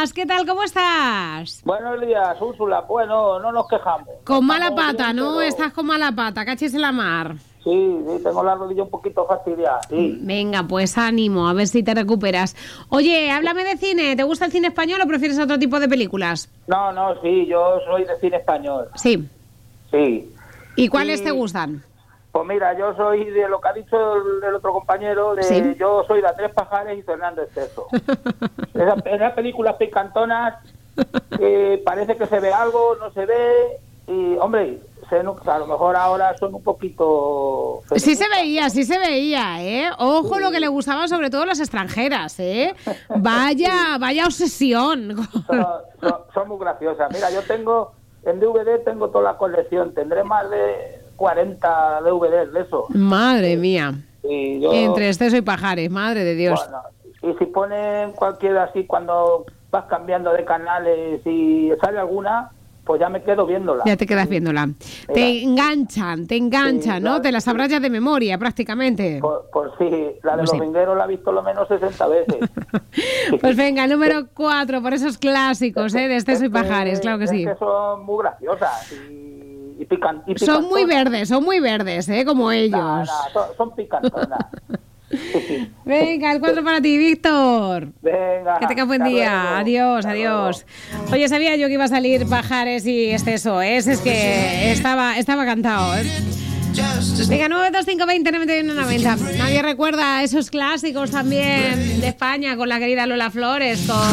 días, ¿qué tal? ¿Cómo estás? Buenos días, Úrsula. Bueno, no nos quejamos. Con mala pata, bien, ¿no? pero... Estás con mala pata, cachis en la mar. Sí, tengo la rodilla un poquito fastidiada, sí. Venga, pues ánimo, a ver si te recuperas. Oye, háblame de cine. ¿Te gusta el cine español o prefieres otro tipo de películas? No, sí, yo soy de cine español. Sí. Sí. ¿Y cuáles te gustan? Pues mira, yo soy de lo que ha dicho el otro compañero, ¿Sí? Yo soy de Andrés Pajares y Fernando Esteso. Esas películas picantonas, parece que se ve algo, no se ve, y hombre, a lo mejor ahora son un poquito... Sí se veía, ¿eh? Ojo, sí. Lo que le gustaba sobre todo a las extranjeras, ¿eh? Vaya obsesión. Son muy graciosas. Mira, yo en DVD tengo toda la colección, tendré más de 40 DVDs de eso. Madre mía. Y entre Esteso y Pajares, madre de Dios. Bueno, y si ponen cualquiera así, cuando vas cambiando de canales y sale alguna, pues ya me quedo viéndola. Ya te quedas viéndola. Mira, te enganchan, sí, ¿no? Claro, te las sabrás ya de memoria, prácticamente. Pues sí, la de los vingueros la he visto lo menos 60 veces. Pues venga, número 4, por esos clásicos, de Esteso y Pajares, claro que sí. Es que son muy graciosas y picantonas. Son muy verdes, como ellos. Son picantonas. Venga, el 4 para ti, Víctor. Venga. Que tengas buen día. Luego. Adiós. Oye, sabía yo que iba a salir Pajares y Esteso, ¿eh? Es que estaba cantado, ¿eh? Venga, 925209190. Nadie recuerda esos clásicos también de España con la querida Lola Flores, con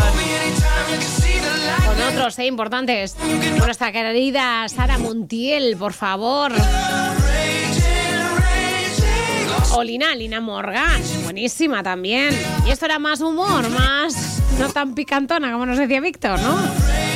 otros importantes, con nuestra querida Sara Montiel, por favor. O Lina Morgan, buenísima también. Y esto era más humor, más no tan picantona como nos decía Víctor, ¿no?